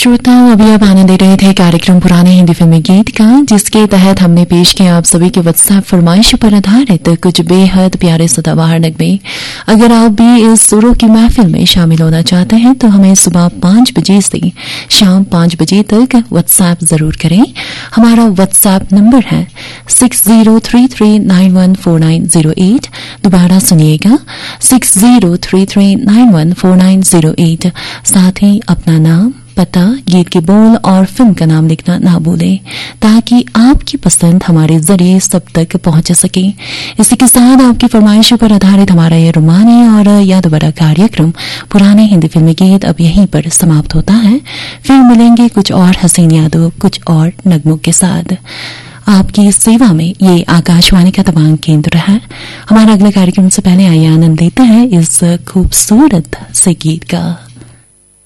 श्रोताओं, अभी आप आनंद ले रहे थे कार्यक्रम पुराने हिंदी फिल्मी गीत का, जिसके तहत हमने पेश किया आप सभी के व्हाट्सएप फरमाइश पर आधारित कुछ बेहद प्यारे सदाबहार नगमे। अगर आप भी इस सुरों की महफिल में शामिल होना चाहते हैं तो हमें सुबह 5 बजे से शाम 5 बजे तक व्हाट्सएप जरूर करें। हमारा व्हाट्सएप नंबर है 6033914908। दोबारा सुनिएगा 6033914908। साथ ही अपना नाम, पता, गीत के बोल और फिल्म का नाम लिखना ना भूलें, ताकि आपकी पसंद हमारे जरिए सब तक पहुंच सके। इसी के साथ आपकी फरमाइशों पर आधारित हमारा ये रोमानी और याद भरा कार्यक्रम पुराने हिंदी फिल्मी गीत अब यहीं पर समाप्त होता है। फिर मिलेंगे कुछ और हसीन यादों, कुछ और नगमों के साथ। आपकी सेवा में ये आकाशवाणी का तमाम केंद्र है। हमारा अगले कार्यक्रम से पहले आइए आनंद लेते हैं इस खूबसूरत से गीत का।